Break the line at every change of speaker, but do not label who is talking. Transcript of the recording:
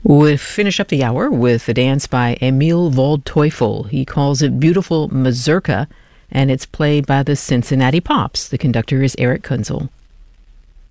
We'll finish up the hour with a dance by Emil Waldteufel. He calls it Beautiful Mazurka, and it's played by the Cincinnati Pops. The conductor is Eric Kunzel.